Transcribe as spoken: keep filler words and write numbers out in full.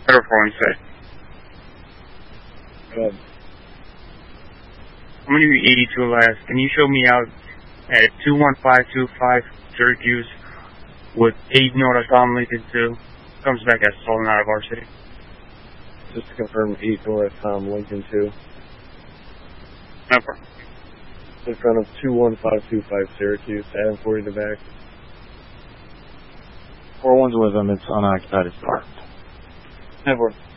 Better for one set. Good. I'm gonna be eighty-two last. Can you show me out at two one five two five Syracuse with eight North Tom Lincoln two? Comes back as stolen out of our city. Just to confirm, eight North Tom Lincoln two. No problem. In front of two one five two five Syracuse, Adam forty to back. Four one's with him, it's unoccupied, it's parked. No problem.